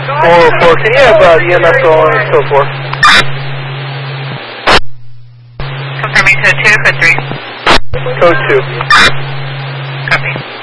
404, can you have EMS go on and so forth? Confirming code 2, code 3. Code 2. Copy.